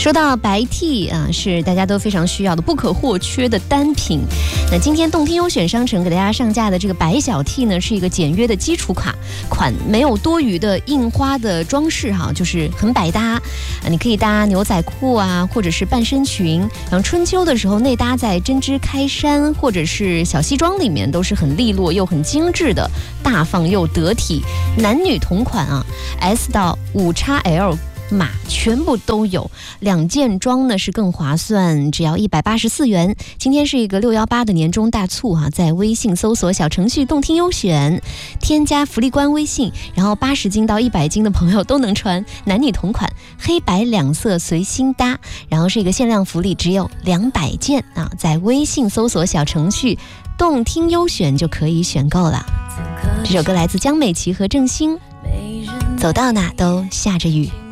说到白 T 啊，是大家都非常需要的不可或缺的单品。那今天动听优选商城给大家上架的这个白小 T 呢，是一个简约的基础款，没有多余的印花的装饰哈，就是很百搭。你可以搭牛仔裤啊，或者是半身裙，然后春秋的时候内搭在针织开衫或者是小西装里面，都是很利落又很精致的，大方又得体。男女同款啊 ，S 到5XL。码全部都有，2件装呢是更划算，只要184元。今天是一个618的年终大促哈，在微信搜索小程序动听优选，添加福利官微信，然后80斤到100斤的朋友都能穿，男女同款，黑白2色随心搭，然后是一个限量福利，只有200件啊，在微信搜索小程序动听优选就可以选购了。这首歌来自江美琪和郑兴，走到哪都下着雨。